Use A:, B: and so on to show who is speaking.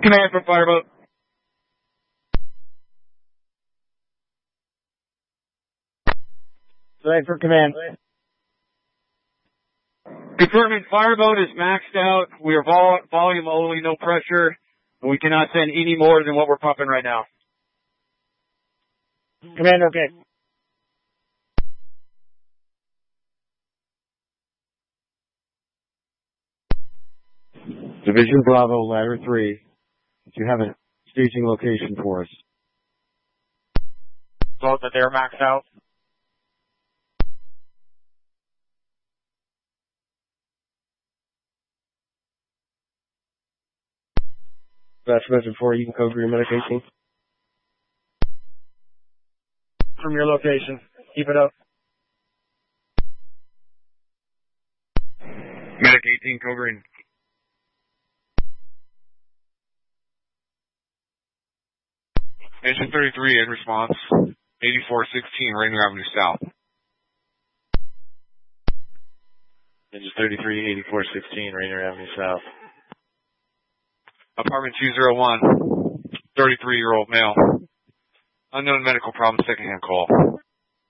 A: Command from Fireboat.
B: Right for command.
A: Confirming Fireboat is maxed out. We are volume only, no pressure. And we cannot send any more than what we're pumping right now.
B: Command, okay. Division Bravo, Ladder 3. Do you have a staging location for us?
A: Vote that they're maxed out.
B: That's message 4, you can cover your medication.
A: From your location. Keep it up. Medic 18 covering.
C: Engine 33 in response. 8416 Rainier Avenue South.
B: Engine 33, 8416 Rainier Avenue South.
C: Apartment 201. 33-year-old male. Unknown medical problem, secondhand call.